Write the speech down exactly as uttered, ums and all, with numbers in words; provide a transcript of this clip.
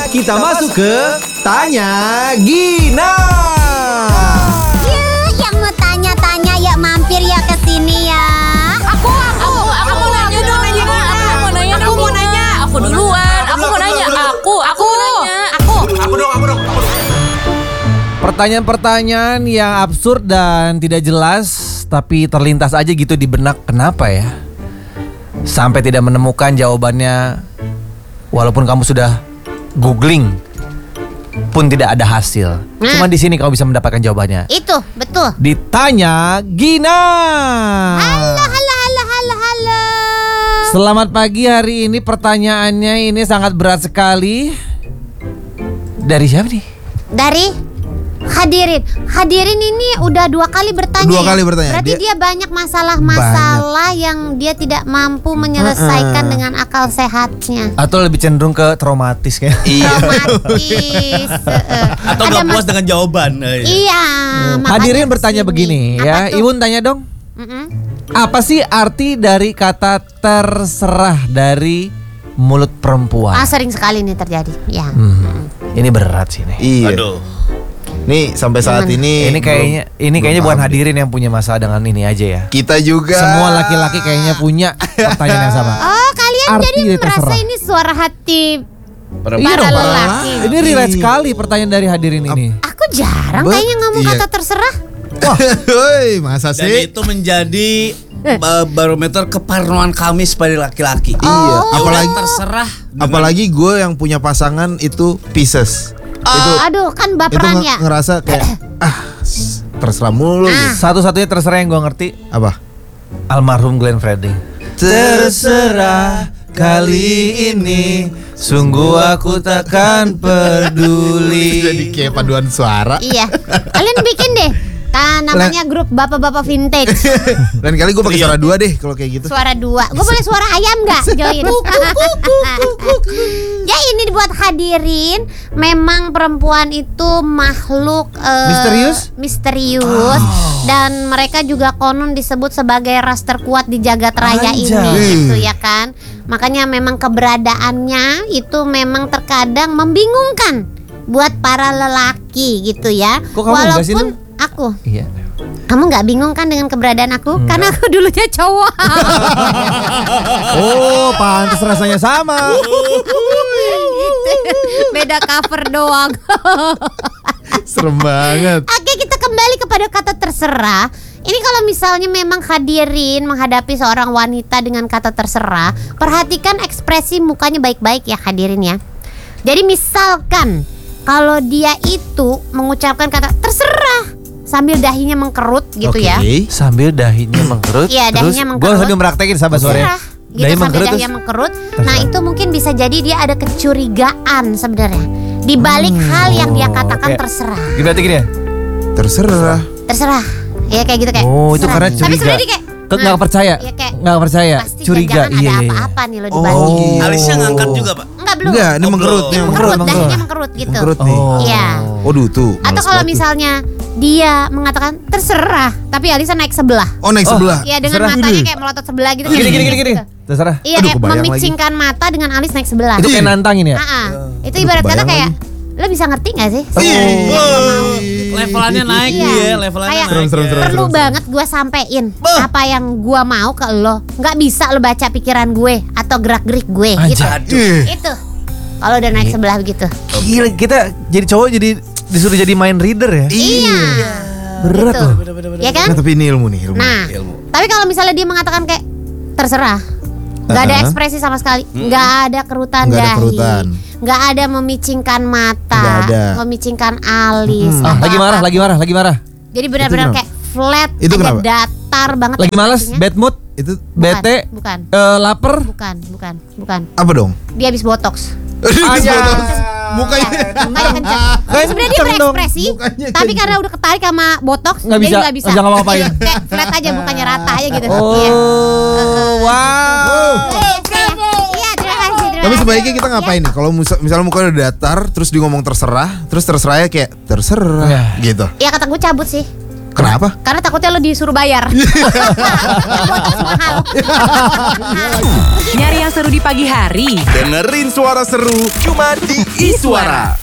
kita masuk ke Tanya Gina. Ya, yang mau tanya-tanya ya mampir ya ke sini ya. Aku, aku, aku mau nanya dong. Aku mau nanya, aku mau nanya. Aku duluan. Aku mau nanya. Aku, aku mau nanya. Aku. Aku dong, aku dong, aku dong. Pertanyaan-pertanyaan yang absurd dan tidak jelas, tapi terlintas aja gitu di benak. Kenapa ya? Sampai tidak menemukan jawabannya, walaupun kamu sudah googling pun tidak ada hasil. Nah. Cuma di sini kamu bisa mendapatkan jawabannya. Itu, betul. Ditanya Gina. Halo, halo, halo, halo, halo. Selamat pagi, hari ini pertanyaannya ini sangat berat sekali. Dari siapa nih? Dari Hadirin. Hadirin ini udah dua kali bertanya. Dua ya? kali bertanya. Berarti dia, Dia- dia banyak masalah-masalah yang dia tidak mampu menyelesaikan Uh-uh. dengan akal sehatnya. Atau lebih cenderung ke traumatis kayak. Traumatis. Heeh. Atau Ada gak puas mas- dengan jawaban. Eh. Iya. makanya Hadirin kesini. bertanya begini Apa ya. tuh? Iwun tanya dong. Mm-mm. Apa sih arti dari kata terserah dari mulut perempuan? Ah, sering sekali nih terjadi. Ya. Hmm, ini berat sih nih. Iya. Aduh. Nih sampai saat Gimana? ini Ini kayaknya belum- ini kayaknya belum bukan paham hadirin yang punya masalah dengan ini aja ya. deh. Kita juga. Semua laki-laki kayaknya punya pertanyaan yang sama. Oh, kalian Arti jadi dari merasa terserah. ini suara hati. Perempuan. Iya para dong, Pak. lelaki. Ini relate sekali pertanyaan dari hadirin ini. Aku jarang Be- kayaknya ngomong iya. kata terserah. Woi, masa Dan sih? itu menjadi uh, barometer keparnoan kami sebagai laki-laki. Iya, Oh. Ya udah, apalagi terserah. dengan- apalagi gue yang punya pasangan itu Pisces. itu Aduh, kan itu baperan nge- ya. ngerasa kayak ah s- terserah mulu. Ah. Satu-satunya terserah yang gue ngerti Apa? almarhum Glenn Fredly. Terserah kali ini, sungguh aku takkan peduli. Jadi kayak paduan suara. Iya. Kalian bikin deh. Kan namanya grup bapak-bapak vintage. Dan kali gue pakai suara dua deh kalau kayak gitu. Suara dua. Gue boleh suara ayam nggak? Join. Ya ini dibuat hadirin. Memang perempuan itu makhluk eh, Misterius? misterius. Dan mereka juga konon disebut sebagai ras terkuat di jagat raya Anjay. ini, gitu ya kan. Makanya memang keberadaannya itu memang terkadang membingungkan buat para lelaki gitu ya. Kok kamu enggak sih, Walaupun Nun? aku, Iya. kamu nggak bingung kan dengan keberadaan aku? Enggak. Karena aku dulunya cowok. Oh, pantas rasanya sama. Beda cover doang. Serem banget. Oke, kita kembali kepada kata terserah. Ini kalau misalnya memang hadirin menghadapi seorang wanita dengan kata terserah, perhatikan ekspresi mukanya baik-baik ya hadirin ya. Jadi misalkan kalau dia itu mengucapkan kata terserah sambil dahinya mengkerut gitu Oke. ya. Sambil dahinya mengkerut. Iya, dahinya Gue mengkerut. sambil praktekin sahabat sore. Terserah gitu Dahi sambil mengkerut dahinya terus- mengkerut. Nah, Terserah. itu mungkin bisa jadi dia ada kecurigaan sebenarnya di balik hal yang dia Oh, katakan kayak- terserah. Berarti gini ya? Terserah. Terserah. Ya kayak gitu kayak. Oh, itu terserah. karena Tapi curiga. sebenarnya dia kayak Ke- nggak "Nah, percaya. ya kayak, Nggak percaya. pasti Curiga. jangan Iya, ada iya. apa-apa nih lo Oh. dibanding. Alisnya ngangkat juga, Pak. Enggak belum. Enggak, ini Oh, mengkerut belum. nih, Mengkerut, mengkerut. mengkerut. dahinya mengkerut gitu. Mengkerut nih. Oh. Iya. Waduh tuh. Atau males kalau banget tuh. misalnya dia mengatakan terserah, tapi alisnya naik sebelah. Oh naik Oh. sebelah. Iya, dengan Terserah. matanya kayak melotot sebelah gitu. Gini gini gini gini. Gitu. Terserah. Iya, Aduh, kayak kebayang lagi. memicingkan mata dengan alis naik sebelah. Itu kayak nantangin ya? Ah-ah. Itu Aduh, ibarat kata kebayang kayak lagi. lo bisa ngerti gak sih? Ih. Yang gua mau. Levelannya naik Iya. dia, levelannya Kayak naik. Serem, serem, ya. serem. Perlu banget gue sampein Bah. apa yang gue mau ke lo. Nggak bisa lo baca pikiran gue atau gerak gerik gue gitu. Anjay. Ih. Itu kalau udah naik sebelah begitu. Gila, kita jadi cowok jadi disuruh jadi mind reader ya? Iya. Berat Gitu. loh. Ya kan? Nah, tapi ini ilmu nih, ilmu. Nah, Ilmu. tapi kalau misalnya dia mengatakan kayak terserah, nggak ada Uh-huh. ekspresi sama sekali, nggak ada kerutan Nggak ada dahi, kerutan. nggak ada memicingkan mata, Nggak ada. memicingkan alis. Hmm. Ah, atau lagi marah, apa. lagi marah, lagi marah. Jadi benar-benar Itu kayak flat, Itu aja kenapa? datar banget. Lagi malas, ekspresinya. bad mood, Itu Bukan, bete, bukan, eh, lapar. bukan, bukan, bukan. apa dong? Dia habis botox. Aja. Mukanya. Mukanya kenceng. Jadi sebenarnya dia Kenceng dong. berekspresi, Mukanya tapi kenceng. karena udah ketarik sama botox, Nggak jadi bisa. nggak bisa. Nggak ngapa-ngapain. Jadi kayak flat aja, bukannya rata aja gitu. Oh, Iya. wow. Iya, terima kasih. Terima Tapi kasih. sebaiknya kita ngapain nih? Kalau misal, misalnya mukanya udah datar, terus dia ngomong terserah, terus terserahnya kayak terserah Ya. gitu. Ya kata gue cabut sih. Kenapa? Karena takutnya lo disuruh bayar. Botox mahal. Nyari yang seru di pagi hari. Dengerin suara seru cuma di Iswara.